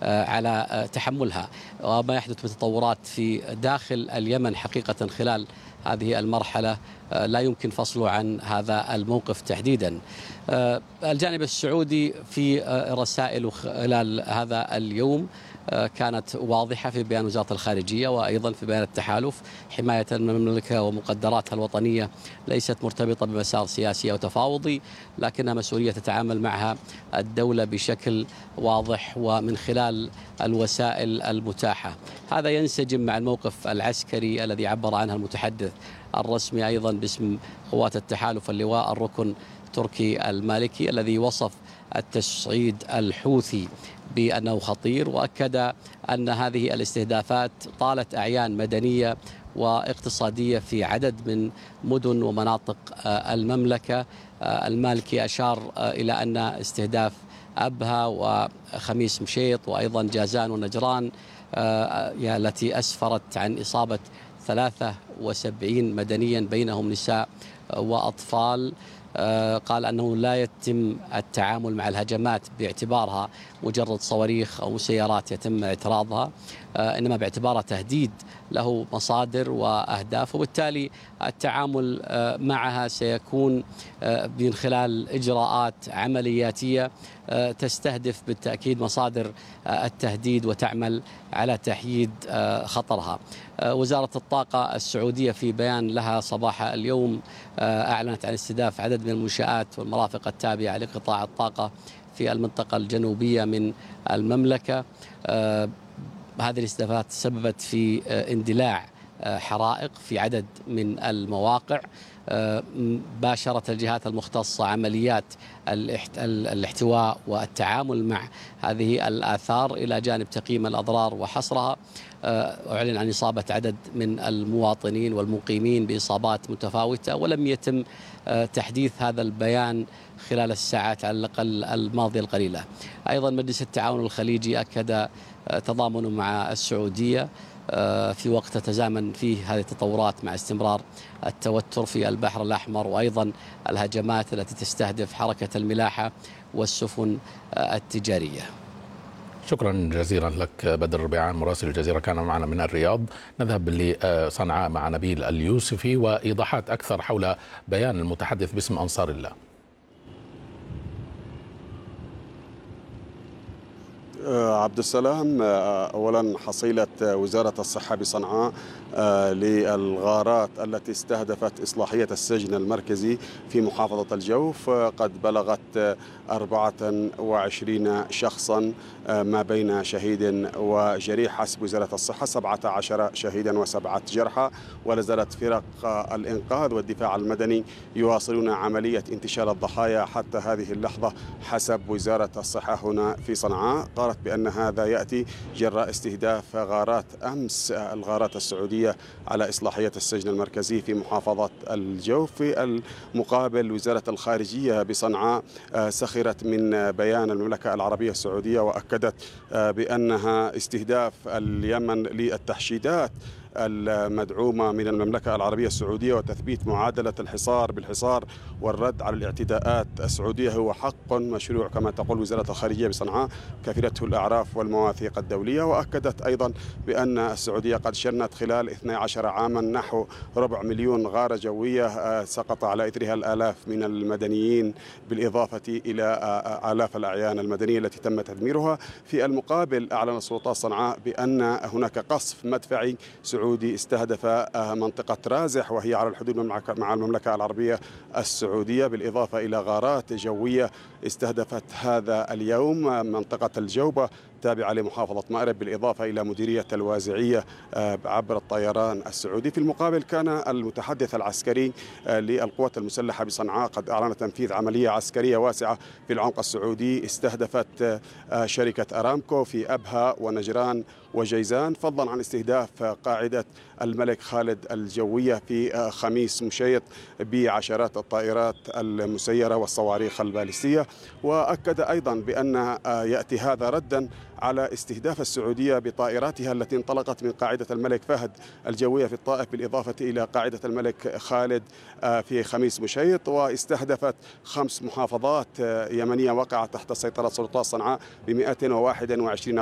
على تحملها. وما يحدث من تطورات في داخل اليمن حقيقة خلال هذه المرحلة لا يمكن فصله عن هذا الموقف تحديدا. الجانب السعودي في رسائله خلال هذا اليوم كانت واضحة في بيان وزارة الخارجية وأيضا في بيان التحالف. حماية المملكة ومقدراتها الوطنية ليست مرتبطة بمسار سياسي أو تفاوضي، لكنها مسؤولية تتعامل معها الدولة بشكل واضح ومن خلال الوسائل المتاحة. هذا ينسجم مع الموقف العسكري الذي عبر عنه المتحدث الرسمي أيضا باسم قوات التحالف اللواء الركن تركي المالكي، الذي وصف التصعيد الحوثي بأنه خطير، وأكد أن هذه الاستهدافات طالت أعيان مدنية واقتصادية في عدد من مدن ومناطق المملكة. المالكي أشار إلى أن استهداف أبها وخميس مشيط وأيضا جازان ونجران التي أسفرت عن إصابة 73 مدنيا بينهم نساء وأطفال. قال أنه لا يتم التعامل مع الهجمات باعتبارها مجرد صواريخ أو مسيرات يتم اعتراضها، إنما باعتبارها تهديد له مصادر وأهداف، وبالتالي التعامل معها سيكون من خلال إجراءات عملياتية تستهدف بالتأكيد مصادر التهديد وتعمل على تحييد خطرها. وزارة الطاقة السعودية في بيان لها صباح اليوم أعلنت عن استهداف عدد من المنشآت والمرافق التابعة لقطاع الطاقة في المنطقة الجنوبية من المملكة. هذه الاستهدافات سببت في اندلاع حرائق في عدد من المواقع. باشرت الجهات المختصة عمليات الاحتواء والتعامل مع هذه الآثار إلى جانب تقييم الأضرار وحصرها. أعلن عن إصابة عدد من المواطنين والمقيمين بإصابات متفاوتة، ولم يتم تحديث هذا البيان خلال الساعات على الأقل الماضية القليلة. أيضا مجلس التعاون الخليجي أكد تضامنه مع السعودية في وقت تتزامن فيه هذه التطورات مع استمرار التوتر في البحر الأحمر، وأيضا الهجمات التي تستهدف حركة الملاحة والسفن التجارية. شكرا جزيلا لك بدر ربيعان مراسل الجزيرة كان معنا من الرياض. نذهب لصنعاء مع نبيل اليوسفي وإيضاحات أكثر حول بيان المتحدث باسم أنصار الله. عبد السلام، أولا حصيلة وزارة الصحة بصنعاء للغارات التي استهدفت إصلاحية السجن المركزي في محافظة الجوف قد بلغت 24 شخصا ما بين شهيد وجريح حسب وزارة الصحة، 17 شهيدا و7 جرحى. ولا زالت فرق الإنقاذ والدفاع المدني يواصلون عملية انتشال الضحايا حتى هذه اللحظة حسب وزارة الصحة هنا في صنعاء. قالت بأن هذا يأتي جراء استهداف غارات أمس، الغارات السعودية على إصلاحية السجن المركزي في محافظة الجوف. في المقابل وزارة الخارجية بصنعاء سخرت من بيان المملكة العربية السعودية وأكدت بأنها استهداف اليمن للتحشيدات المدعومة من المملكة العربية السعودية وتثبيت معادلة الحصار بالحصار والرد على الاعتداءات السعودية هو حق مشروع كما تقول وزارة الخارجية بصنعاء كفلته الأعراف والمواثيق الدولية. وأكدت أيضا بأن السعودية قد شنت خلال 12 عاما نحو 4 مليون غارة جوية سقط على إثرها الآلاف من المدنيين بالإضافة إلى آلاف الأعيان المدنية التي تم تدميرها. في المقابل أعلن سلطات صنعاء بأن هناك قصف مدفعي سعودي استهدف منطقة رازح وهي على الحدود مع المملكة العربية السعودية، بالإضافة إلى غارات جوية استهدفت هذا اليوم منطقة الجوبة تابعة لمحافظة مأرب، بالإضافة إلى مديرية الوازعية عبر الطيران السعودي. في المقابل كان المتحدث العسكري للقوات المسلحة بصنعاء قد أعلن تنفيذ عملية عسكرية واسعة في العمق السعودي استهدفت شركة أرامكو في أبها ونجران وجيزان، فضلا عن استهداف قاعدة الملك خالد الجوية في خميس مشيط بعشرات الطائرات المسيرة والصواريخ البالستية. وأكد أيضا بأن يأتي هذا ردا على استهداف السعودية بطائراتها التي انطلقت من قاعدة الملك فهد الجوية في الطائف بالإضافة إلى قاعدة الملك خالد في خميس مشيط، واستهدفت 5 محافظات يمنية وقعت تحت سيطرة سلطات صنعاء ب 121